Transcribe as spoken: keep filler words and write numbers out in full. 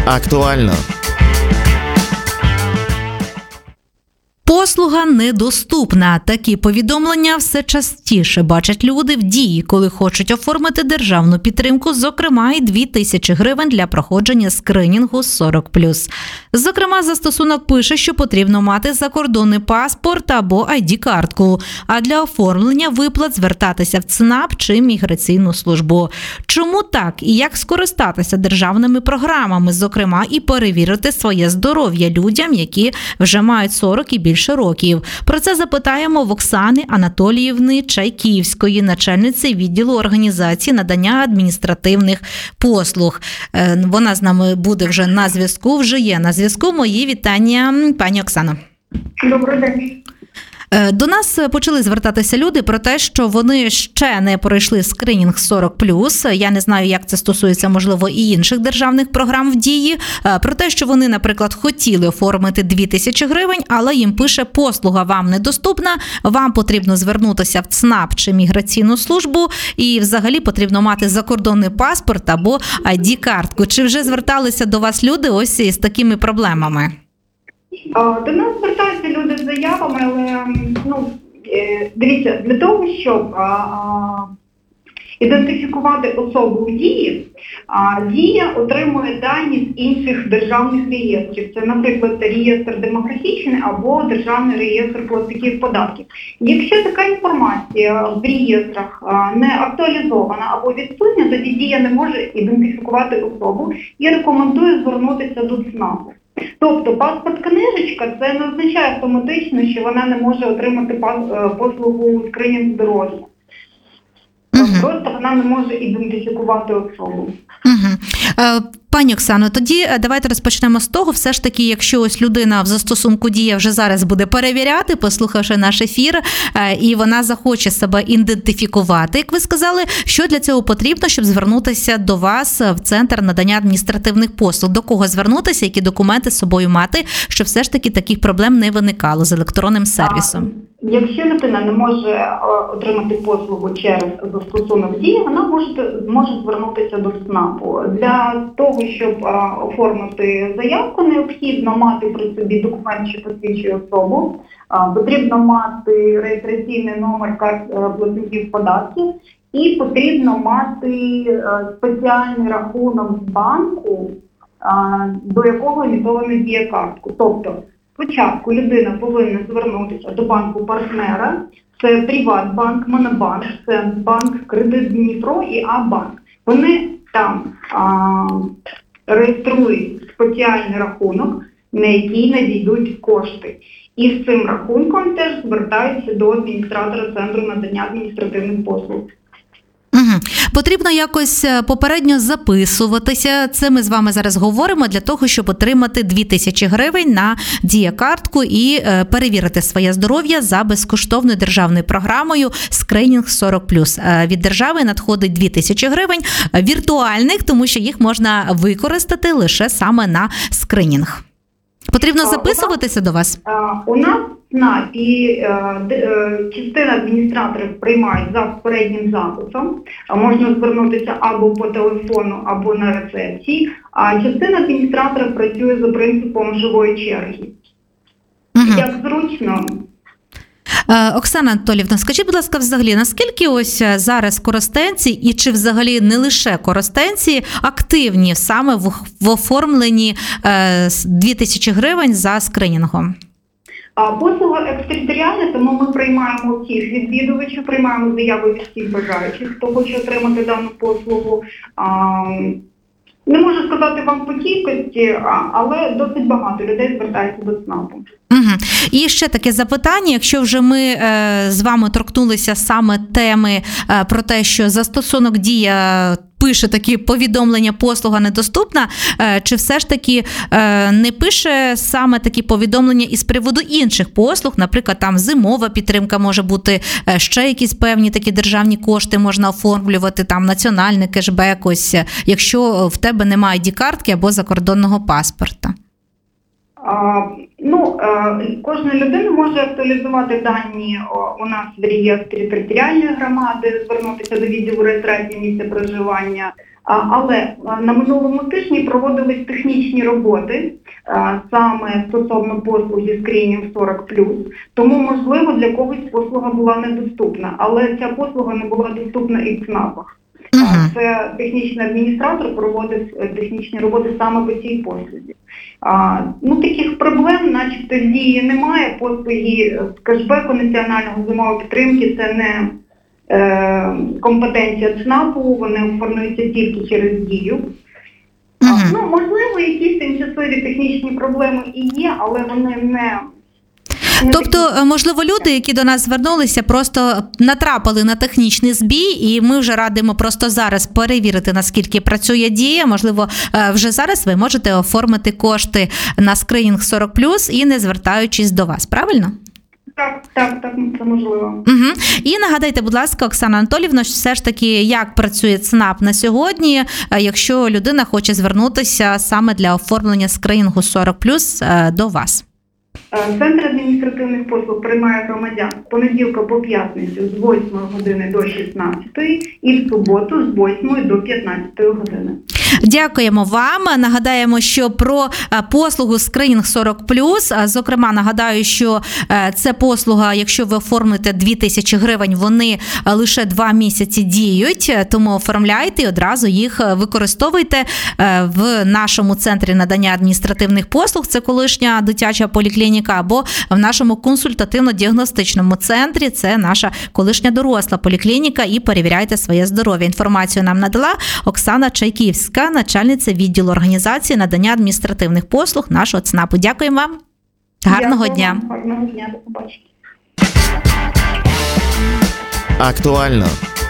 Актуально. Послуга недоступна. Такі повідомлення все частіше бачать люди в дії, коли хочуть оформити державну підтримку, зокрема і дві тисячі гривень для проходження скринінгу сорок плюс. Зокрема, застосунок пише, що потрібно мати закордонний паспорт або ай ді-картку, а для оформлення виплат звертатися в ЦНАП чи міграційну службу. Чому так і як скористатися державними програмами, зокрема і перевірити своє здоров'я людям, які вже мають сорок і більше років. Про це запитаємо в Оксани Анатоліївни Чайківської, начальниці відділу організації надання адміністративних послуг. Вона з нами буде вже на зв'язку, вже є на зв'язку. Мої вітання, пані Оксано. Добрий день. До нас почали звертатися люди про те, що вони ще не пройшли скринінг сорок плюс. Я не знаю, як це стосується, можливо, і інших державних програм в дії. Про те, що вони, наприклад, хотіли оформити дві тисячі гривень, але їм пише, послуга вам недоступна, вам потрібно звернутися в ЦНАП чи міграційну службу, і взагалі потрібно мати закордонний паспорт або ай ді-картку. Чи вже зверталися до вас люди ось із такими проблемами? До нас звертаються люди з заявами, але ну, дивіться, для того, щоб а, а, ідентифікувати особу в дії, а, дія отримує дані з інших державних реєстрів. Це, наприклад, реєстр демографічний або державний реєстр платників податків. Якщо така інформація в реєстрах а, не актуалізована або відсутня, тоді дія не може ідентифікувати особу і рекомендує звернутися до ЦНАПу. Тобто паспорт-книжечка – це не означає автоматично, що вона не може отримати послугу скринінг здоров'я. Uh-huh. Просто вона не може ідентифікувати особу. Uh-huh. Пані Оксано, тоді давайте розпочнемо з того, все ж таки, якщо ось людина в застосунку «Дія» вже зараз буде перевіряти, послухавши наш ефір, і вона захоче себе ідентифікувати, як ви сказали, що для цього потрібно, щоб звернутися до вас в Центр надання адміністративних послуг? До кого звернутися, які документи з собою мати, щоб все ж таки таких проблем не виникало з електронним сервісом? Якщо людина не може отримати послугу через застосунок «Дія», вона може, може звернутися до ЦНАПу. Для того, щоб а, оформити заявку, необхідно мати при собі документ, що посвідчує особу, а, потрібно мати реєстраційний номер карт платників податків і потрібно мати а, спеціальний рахунок з банку, а, до якого емітовано дія-картку. Тобто, спочатку людина повинна звернутися до банку-партнера, це Приватбанк, Монобанк, Центбанк, Кредит Дніпро і А-банк. Вони там а, реєструють спеціальний рахунок, на який надійдуть кошти. І з цим рахунком теж звертаються до адміністратора Центру надання адміністративних послуг. Угу. Потрібно якось попередньо записуватися. Це ми з вами зараз говоримо для того, щоб отримати дві тисячі гривень на дія-картку і е, перевірити своє здоров'я за безкоштовною державною програмою скринінг сорок плюс. Е, від держави надходить дві тисячі гривень віртуальних, тому що їх можна використати лише саме на скринінг. Потрібно записуватися у нас, до вас? У нас ЦНАП і частина адміністраторів приймають за попереднім записом. Можна звернутися або по телефону, або на рецепції. А частина адміністраторів працює за принципом живої черги. Угу. Як зручно. Оксана Анатоліївна, скажіть, будь ласка, взагалі, наскільки ось зараз коростенці, і чи взагалі не лише коростенці, активні саме в, в оформленні е, дві тисячі гривень за скринінгом? Послуга екстериторіальна, тому ми приймаємо всіх відвідувачів, приймаємо заяви від всіх бажаючих, хто хоче отримати дану послугу. Не можу сказати вам по кількості, але досить багато людей звертається до ЦНАПу. Угу. І ще таке запитання, якщо вже ми е, з вами торкнулися саме теми е, про те, що застосунок «Дія» пише такі повідомлення «послуга недоступна», е, чи все ж таки е, не пише саме такі повідомлення із приводу інших послуг, наприклад, там зимова підтримка може бути, е, ще якісь певні такі державні кошти можна оформлювати, там національний кешбек, ось, якщо в тебе немає ай ді-картки або закордонного паспорта? А, ну, а, кожна людина може актуалізувати дані у нас в реєстрі територіальної громади, звернутися до відділу реєстрації місця проживання, А, Але а, на минулому тижні проводились технічні роботи а, саме стосовно послуги скринінг сорок плюс, тому, можливо, для когось послуга була недоступна, але ця послуга не була доступна і в ЦНАПах. Угу. Це технічний адміністратор проводив технічні роботи саме по цій послузі. А, ну, таких проблем, начебто, в дії немає. Послуги з кешбеку національного зимової підтримки – це не е, компетенція ЦНАПу, вони оформлюються тільки через дію. А, Угу. ну, можливо, якісь тимчасові технічні проблеми і є, але вони не... Тобто, можливо, люди, які до нас звернулися, просто натрапили на технічний збій, і ми вже радимо просто зараз перевірити, наскільки працює дія. Можливо, вже зараз ви можете оформити кошти на скринінг сорок плюс і не звертаючись до вас, правильно? Так, так, так, це можливо. Угу. І нагадайте, будь ласка, Оксана Анатоліївна, все ж таки, як працює ЦНАП на сьогодні, якщо людина хоче звернутися саме для оформлення скринінгу сорок плюс до вас? Центр адміністративних послуг приймає громадян з понеділка по п'ятницю з восьмої години до шістнадцятої і в суботу з восьмої до п'ятнадцятої години. Дякуємо вам. Нагадаємо, що про послугу скринінг сорок плюс, зокрема, нагадаю, що це послуга, якщо ви оформите дві тисячі гривень, вони лише два місяці діють, тому оформляйте і одразу їх використовуйте в нашому центрі надання адміністративних послуг, це колишня дитяча поліклініка, або в нашому консультативно-діагностичному центрі, це наша колишня доросла поліклініка, і перевіряйте своє здоров'я. Інформацію нам надала Оксана Чайківська, начальниця відділу організації надання адміністративних послуг нашого ЦНАПу. Дякуємо вам. Гарного Дякую дня. вам. Гарного дня. До побачення. Актуально